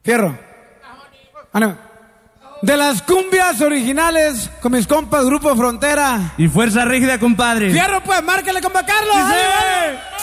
Fierro. De las cumbias originales con mis compas Grupo Frontera. Y Fuerza Rígida, compadre. Fierro, pues, márcale, compa Carlos. ¡Sí!